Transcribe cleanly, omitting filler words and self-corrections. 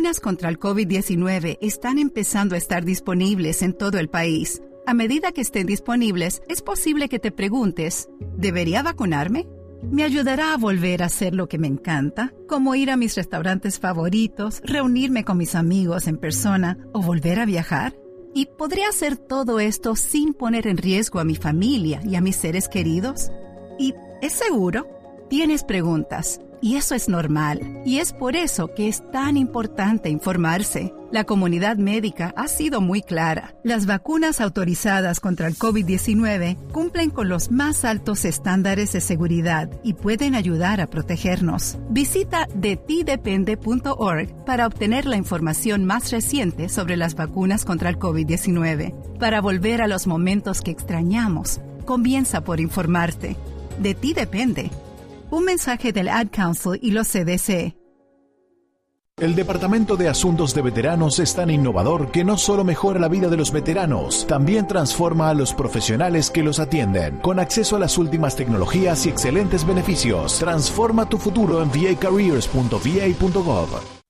vacunas contra el COVID-19 están empezando a estar disponibles en todo el país. A medida que estén disponibles, es posible que te preguntes, ¿debería vacunarme? ¿Me ayudará a volver a hacer lo que me encanta? Como ir a mis restaurantes favoritos, reunirme con mis amigos en persona o volver a viajar. ¿Y podría hacer todo esto sin poner en riesgo a mi familia y a mis seres queridos? ¿Y es seguro? Tienes preguntas, y eso es normal. Y es por eso que es tan importante informarse. La comunidad médica ha sido muy clara. Las vacunas autorizadas contra el COVID-19 cumplen con los más altos estándares de seguridad y pueden ayudar a protegernos. Visita detidepende.org para obtener la información más reciente sobre las vacunas contra el COVID-19. Para volver a los momentos que extrañamos, comienza por informarte. De ti depende. Un mensaje del Ad Council y los CDC. El Departamento de Asuntos de Veteranos es tan innovador que no solo mejora la vida de los veteranos, también transforma a los profesionales que los atienden. Con acceso a las últimas tecnologías y excelentes beneficios, transforma tu futuro en vacareers.va.gov.